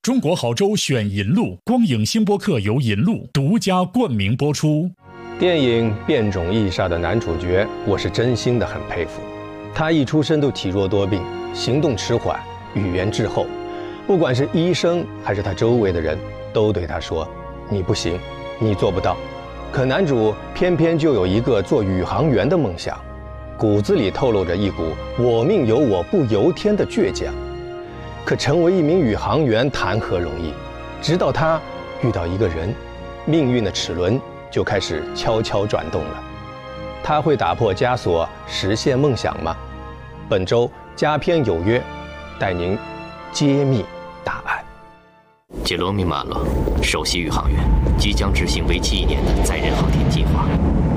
中国好州选银路，光影星播客由银路独家冠名播出。 电影《变种异煞》的男主角，我是真心的很佩服。他一出生都体弱多病，行动迟缓，语言滞后。不管是医生还是他周围的人，都对他说：“你不行，你做不到。”可男主偏偏就有一个做宇航员的梦想，骨子里透露着一股“我命由我不由天”的倔强。可成为一名宇航员谈何容易？直到他遇到一个人，命运的齿轮就开始悄悄转动了。他会打破枷锁，实现梦想吗？本周佳片有约，带您揭秘答案。 杰罗米·马洛，首席宇航员，即将执行为期1年的载人航天计划。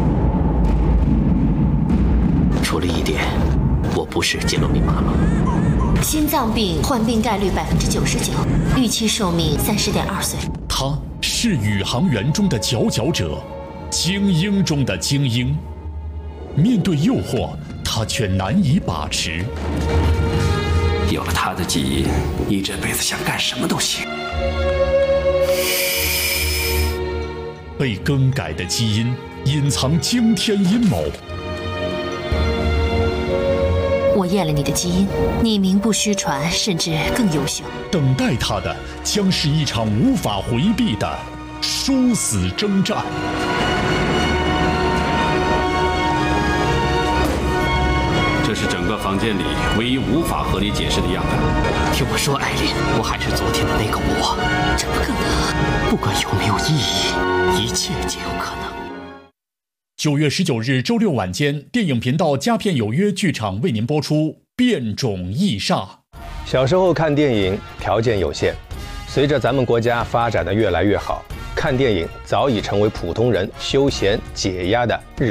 除了一点，我不是杰罗米·马洛。 心脏病患病概率99%，预期寿命30.2岁。 他是宇航员中的佼佼者，精英中的精英。面对诱惑，他却难以把持。 有了他的基因，你这辈子想干什么都行。 被更改的基因隐藏惊天阴谋。 我验了你的基因，你名不虚传，甚至更优秀。 等待他的将是一场无法回避的殊死征战。 这是整个房间里唯一无法合理解释的样本。 听我说，艾琳，我还是昨天的那个我。 这不可能。 不管有没有意义，一切皆有可能。 9月19日周六晚间，电影频道佳片有约剧场为您播出《变种异煞》。 小时候看电影条件有限，随着咱们国家发展的越来越好，看电影早已成为普通人休闲解压的日